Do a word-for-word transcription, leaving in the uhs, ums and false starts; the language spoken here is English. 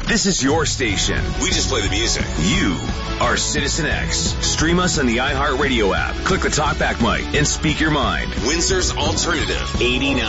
This is your station. We just play the music. You are Citizen X. Stream us on the iHeartRadio app. Click the talkback mic and speak your mind. Windsor's Alternative. eighty-nine